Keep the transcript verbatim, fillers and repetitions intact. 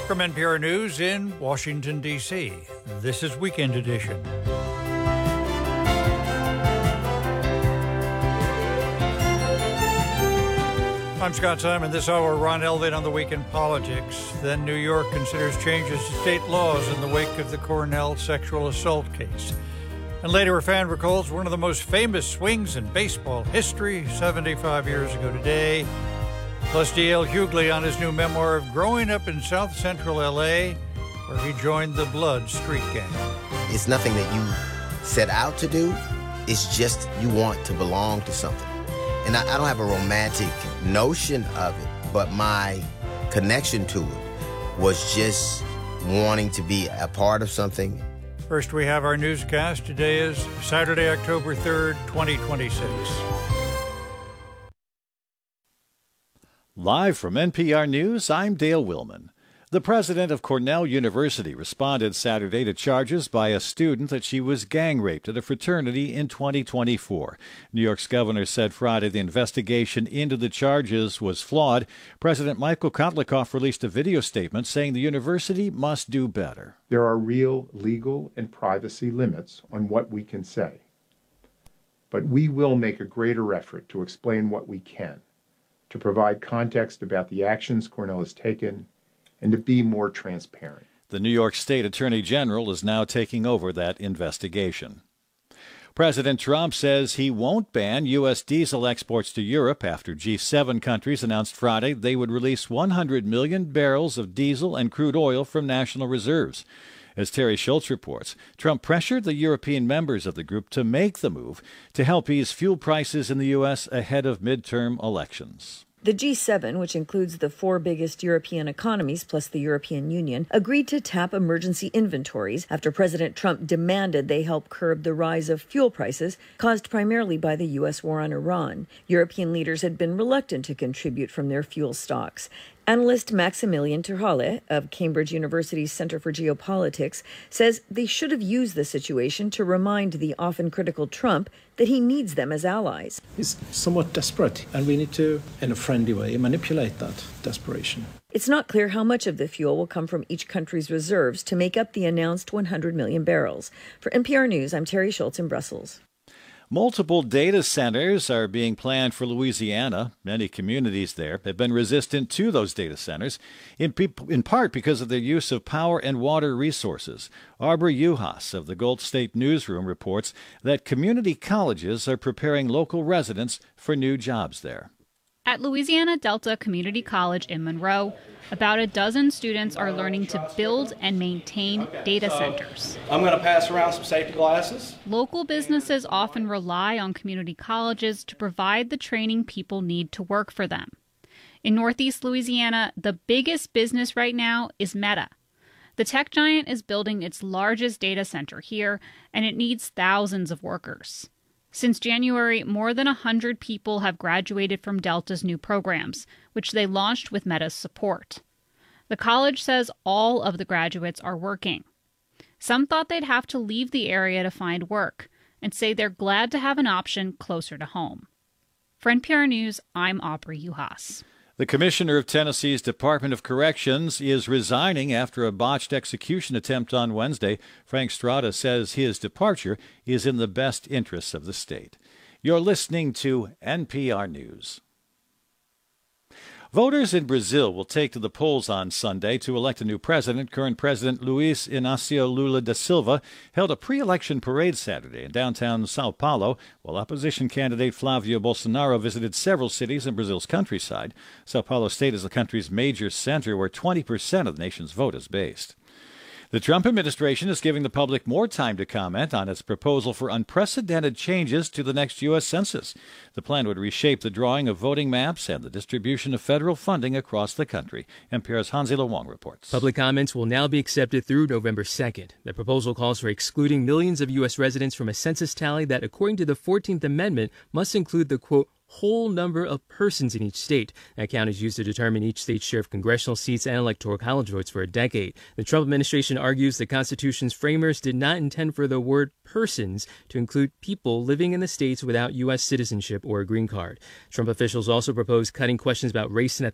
From N P R News in Washington, D C, this is Weekend Edition. I'm Scott Simon. This hour, Ron Elvin on the Week in Politics. Then New York considers changes to state laws in the wake of the Cornell sexual assault case. And later, a fan recalls one of the most famous swings in baseball history seventy-five years ago today. Plus, D L Hughley on his new memoir of growing up in South Central L A, where he joined the Blood Street Gang. It's nothing that you set out to do. It's just you want to belong to something. And I, I don't have a romantic notion of it, but my connection to it was just wanting to be a part of something. First, we have our newscast. Today is Saturday, October third, twenty twenty-six. Live from N P R News, I'm Dale Willman. The president of Cornell University responded Saturday to charges by a student that she was gang raped at a fraternity in twenty twenty-four. New York's governor said Friday the investigation into the charges was flawed. President Michael Kotlikov released a video statement saying the university must do better. There are real legal and privacy limits on what we can say. But we will make a greater effort to explain what we can, to provide context about the actions Cornell has taken, and to be more transparent. The New York State Attorney General is now taking over that investigation. President Trump says he won't ban U S diesel exports to Europe after G seven countries announced Friday they would release one hundred million barrels of diesel and crude oil from national reserves. As Terry Schultz reports, Trump pressured the European members of the group to make the move to help ease fuel prices in the U S ahead of midterm elections. The G seven, which includes the four biggest European economies plus the European Union, agreed to tap emergency inventories after President Trump demanded they help curb the rise of fuel prices caused primarily by the U S war on Iran. European leaders had been reluctant to contribute from their fuel stocks. Analyst Maximilian Terhalle of Cambridge University's Center for Geopolitics says they should have used the situation to remind the often critical Trump that he needs them as allies. He's somewhat desperate, and we need to, in a friendly way, manipulate that desperation. It's not clear how much of the fuel will come from each country's reserves to make up the announced one hundred million barrels. For N P R News, I'm Terry Schultz in Brussels. Multiple data centers are being planned for Louisiana. Many communities there have been resistant to those data centers, in, pe- in part because of their use of power and water resources. Arbor Uhas of the Gulf State Newsroom reports that community colleges are preparing local residents for new jobs there. At Louisiana Delta Community College in Monroe, about a dozen students are learning to build and maintain data centers. I'm going to pass around some safety glasses. Local businesses often rely on community colleges to provide the training people need to work for them. In Northeast Louisiana, the biggest business right now is Meta. The tech giant is building its largest data center here, and it needs thousands of workers. Since January, more than one hundred people have graduated from Delta's new programs, which they launched with Meta's support. The college says all of the graduates are working. Some thought they'd have to leave the area to find work, and say they're glad to have an option closer to home. For N P R News, I'm Aubrey Uhas. The commissioner of Tennessee's Department of Corrections is resigning after a botched execution attempt on Wednesday. Frank Strada says his departure is in the best interests of the state. You're listening to N P R News. Voters in Brazil will take to the polls on Sunday to elect a new president. Current President Luiz Inácio Lula da Silva held a pre-election parade Saturday in downtown Sao Paulo, while opposition candidate Flávio Bolsonaro visited several cities in Brazil's countryside. Sao Paulo State is the country's major center where twenty percent of the nation's vote is based. The Trump administration is giving the public more time to comment on its proposal for unprecedented changes to the next U S Census. The plan would reshape the drawing of voting maps and the distribution of federal funding across the country. N P R's Hansi Lo Wang reports. Public comments will now be accepted through November second. The proposal calls for excluding millions of U S residents from a census tally that, according to the fourteenth Amendment, must include the, quote, whole number of persons in each state. That count is used to determine each state's share of congressional seats and electoral college votes for a decade. The Trump administration argues the Constitution's framers did not intend for the word persons to include people living in the states without U S citizenship or a green card. Trump officials also proposed cutting questions about race and